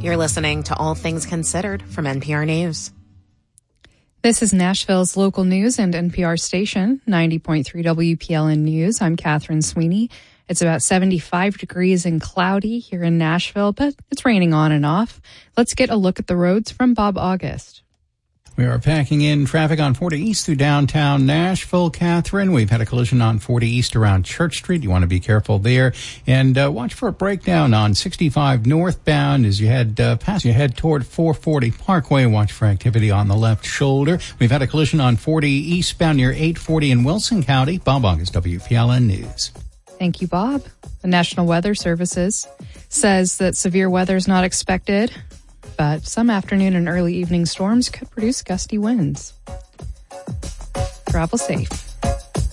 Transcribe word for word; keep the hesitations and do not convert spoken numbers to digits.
You're listening to All Things Considered from N P R News. This is Nashville's local news and N P R station, ninety point three W P L N News. I'm Catherine Sweeney. It's about seventy-five degrees and cloudy here in Nashville, but it's raining on and off. Let's get a look at the roads from Bob August. We are packing in traffic on forty East through downtown Nashville, Catherine. We've had a collision on forty East around Church Street. You want to be careful there. And uh, watch for a breakdown on sixty-five northbound as you head uh, past, you head toward four forty Parkway. Watch for activity on the left shoulder. We've had a collision on forty eastbound near eight forty in Wilson County. Bob August, W P L N News. Thank you, Bob. The National Weather Services says that severe weather is not expected, but some afternoon and early evening storms could produce gusty winds. Travel safe.